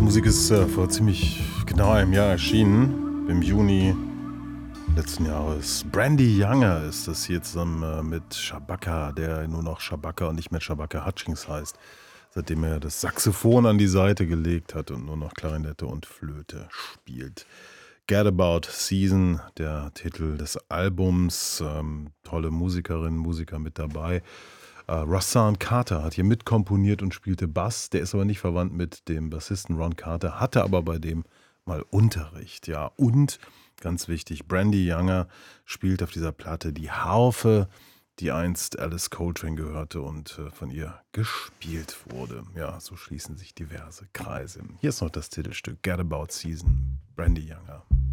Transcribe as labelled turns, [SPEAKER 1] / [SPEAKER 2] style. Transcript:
[SPEAKER 1] Musik ist vor ziemlich genau einem Jahr erschienen, im Juni letzten Jahres. Brandy Younger ist das hier zusammen mit Shabaka, der nur noch Shabaka und nicht mehr Shabaka Hutchings heißt, seitdem er das Saxophon an die Seite gelegt hat und nur noch Klarinette und Flöte spielt. Get About Season, der Titel des Albums, tolle Musikerinnen, Musiker mit dabei. Rahsaan Carter hat hier mitkomponiert und spielte Bass. Der ist aber nicht verwandt mit dem Bassisten Ron Carter, hatte aber bei dem mal Unterricht. Ja, und ganz wichtig, Brandy Younger spielt auf dieser Platte die Harfe, die einst Alice Coltrane gehörte und von ihr gespielt wurde. Ja, so schließen sich diverse Kreise. Hier ist noch das Titelstück Get About Season, Brandy Younger.